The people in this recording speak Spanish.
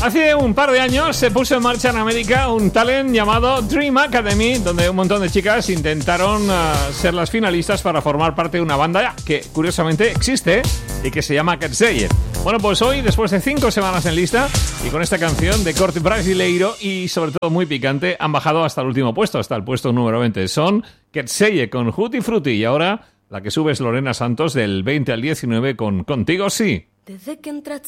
Hace un par de años se puso en marcha en América un talent llamado Dream Academy, donde un montón de chicas intentaron ser las finalistas para formar parte de una banda que curiosamente existe y que se llama Querseye. Bueno, pues hoy, después de 5 semanas en lista y con esta canción de corte brasileiro y sobre todo muy picante, han bajado hasta el último puesto, hasta el puesto número 20. Son Querseye con Juti Frutti y ahora la que sube es Lorena Santos del 20 al 19 con Contigo Sí. Desde que entraste